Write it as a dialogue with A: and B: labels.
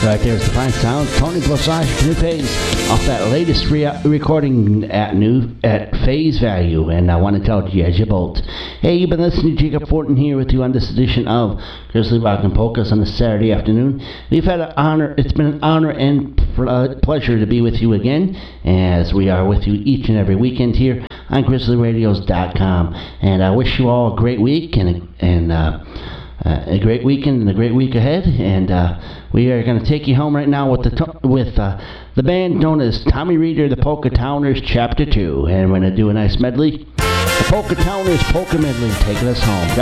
A: Right there's the fine sound. Tony Blosage, New Phase, off that latest recording at Phase Value. And I want to tell you, as you bolt. Hey, you've been listening to Jacob Fortin here with you on this edition of Grizzly Rock and Polkas on a Saturday afternoon. We've had an honor. It's been an honor and pleasure to be with you again, as we are with you each and every weekend here on GrizzlyRadios.com. And I wish you all a great week and a great weekend and a great week ahead. And we are going to take you home right now with the band known as Tommy Reeder, the Polka Towners, Chapter 2. And we're going to do a nice medley. The Polka Towners Polka Medley taking us home.